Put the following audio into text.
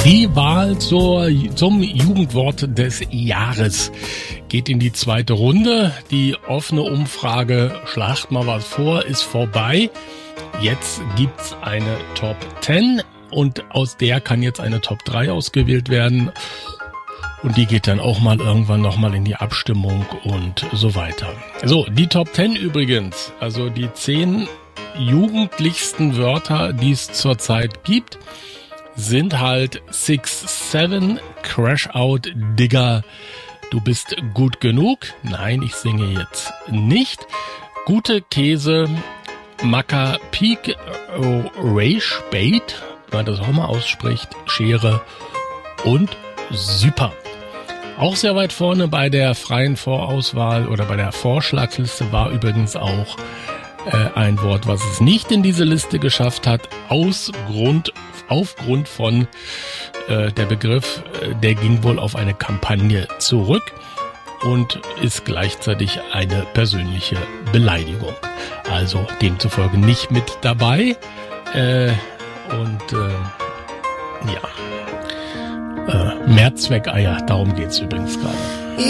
Die Wahl zum Jugendwort des Jahres geht in die zweite Runde. Die offene Umfrage "Schlacht mal was vor" ist vorbei. Jetzt gibt's eine Top 10 und aus der kann jetzt eine Top 3 ausgewählt werden. Und die geht dann auch mal irgendwann nochmal in die Abstimmung und so weiter. So, die Top 10 übrigens, also die 10 jugendlichsten Wörter, die es zurzeit gibt, sind halt 6-7, Crash Out, Digger, du bist gut genug. Nein, ich singe jetzt nicht. Gute Käse, Macker, Peak, Rage Bait, wenn man das auch mal ausspricht, Schere und Super. Auch sehr weit vorne bei der freien Vorauswahl oder bei der Vorschlagsliste war übrigens auch ein Wort, was es nicht in diese Liste geschafft hat, aufgrund von der Begriff, der ging wohl auf eine Kampagne zurück und ist gleichzeitig eine persönliche Beleidigung. Also demzufolge nicht mit dabei. Mehrzweckeier, darum geht's übrigens gerade.